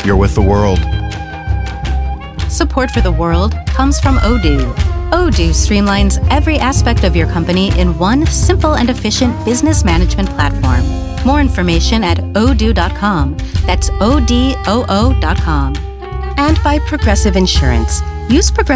you're with the world. Support for the world comes from Odoo. Odoo streamlines every aspect of your company in one simple and efficient business management platform. More information at odoo.com. That's ODOO.com. And by Progressive Insurance. Use Progressive